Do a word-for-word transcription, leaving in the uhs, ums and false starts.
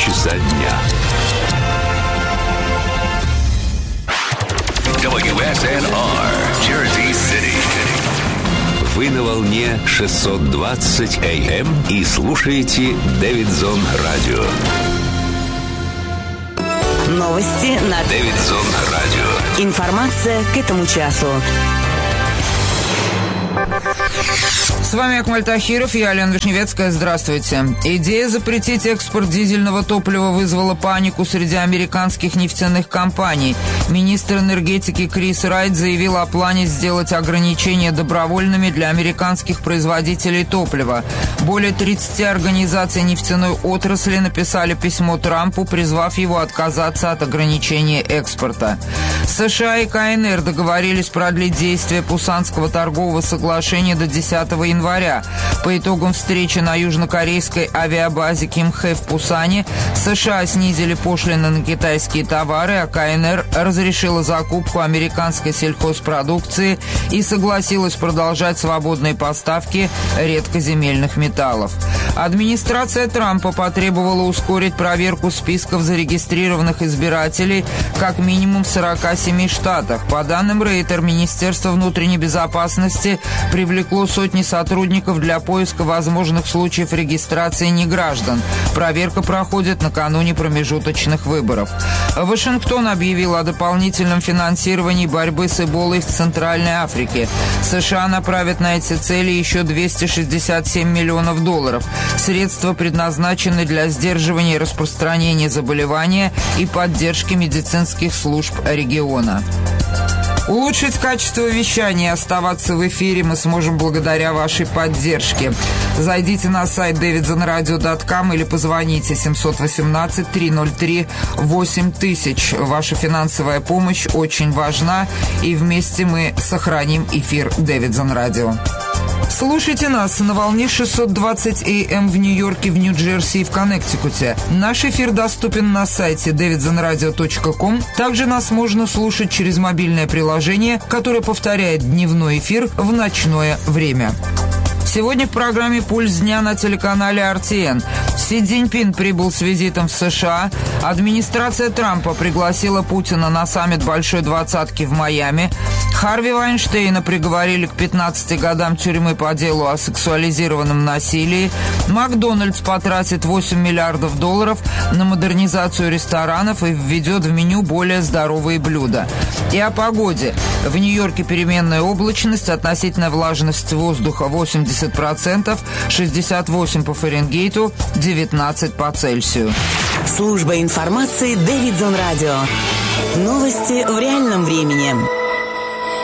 часа дня. дабл ю эс эн ар, Jersey City. Вы на волне шестьсот двадцать эй эм и слушаете Дэвидсон Радио. Новости на Дэвидсон Радио. Информация к этому часу. С вами Акмаль Тахиров, я Алена Вишневецкая. Здравствуйте. Идея запретить экспорт дизельного топлива вызвала панику среди американских нефтяных компаний. Министр энергетики Крис Райт заявил о плане сделать ограничения добровольными для американских производителей топлива. Более тридцати организаций нефтяной отрасли написали письмо Трампу, призвав его отказаться от ограничения экспорта. США и ка эн эр договорились продлить действие Пусанского торгового соглашения до десятого января. По итогам встречи на южнокорейской авиабазе Кимхэ в Пусане США снизили пошлины на китайские товары, а ка эн эр разрешила закупку американской сельхозпродукции и согласилась продолжать свободные поставки редкоземельных металлов. Администрация Трампа потребовала ускорить проверку списков зарегистрированных избирателей как минимум в сорока семи штатах. По данным Рейтер, Министерство внутренней безопасности привлекло сотни сотрудников для поиска возможных случаев регистрации неграждан. Проверка проходит накануне промежуточных выборов. Вашингтон объявил о дополнительном финансировании борьбы с Эболой в Центральной Африке. США направят на эти цели еще двести шестьдесят семь миллионов долларов. Средства предназначены для сдерживания распространения заболевания и поддержки медицинских служб региона. Улучшить качество вещания и оставаться в эфире мы сможем благодаря вашей поддержке. Зайдите на сайт дэвидсон радио точка ком или позвоните семь один восемь три ноль три восемь тысяч. Ваша финансовая помощь очень важна, и вместе мы сохраним эфир Дэвидсон Радио. Слушайте нас на волне шестьсот двадцать эй эм в Нью-Йорке, в Нью-Джерси и в Коннектикуте. Наш эфир доступен на сайте дэвидсон радио точка ком. Также нас можно слушать через мобильное приложение, которое повторяет дневной эфир в ночное время. Сегодня в программе «Пульс дня» на телеканале эр ти эн. Си Цзиньпин прибыл с визитом в США. Администрация Трампа пригласила Путина на саммит Большой Двадцатки в Майами. Харви Вайнштейна приговорили к пятнадцати годам тюрьмы по делу о сексуализированном насилии. Макдональдс потратит восемь миллиардов долларов на модернизацию ресторанов и введет в меню более здоровые блюда. И о погоде. В Нью-Йорке переменная облачность, относительная влажность воздуха восемьдесят процентов, шестьдесят восемь по Фаренгейту, девятнадцать по Цельсию. Служба информации Дэвидсон Радио. Новости в реальном времени.